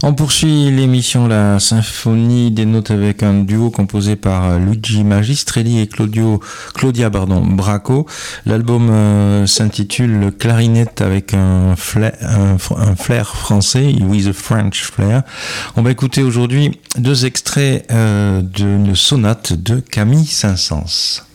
On poursuit l'émission La Symphonie des Notes avec un duo composé par Luigi Magistrelli et Claudia Bracco. L'album s'intitule Clarinette avec un flair français, with a French flair. On va écouter aujourd'hui deux extraits d'une sonate de Camille Saint-Saëns.